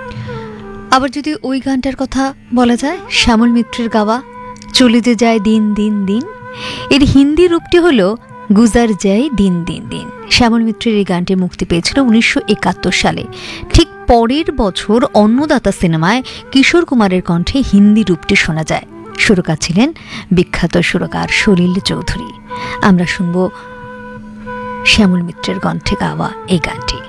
আবার যদি ওই গানটার কথা বলা যায়, শ্যামল মিত্রের গাওয়া চলে যে যায় দিন দিন দিন, এর হিন্দি রূপটি হলো গুজার যায় দিন দিন দিন। শ্যামল মিত্রের এই গানটি মুক্তি পেয়েছিল 1971 সালে। ঠিক পরের বছর অন্নদাতা সিনেমায় কিশোর কুমারের কণ্ঠে হিন্দি রূপটি শোনা যায়। সুরকার ছিলেন বিখ্যাত সুরকার সলিল চৌধুরী। আমরা শুনব শ্যামল মিত্রের কণ্ঠে গাওয়া এই গানটি।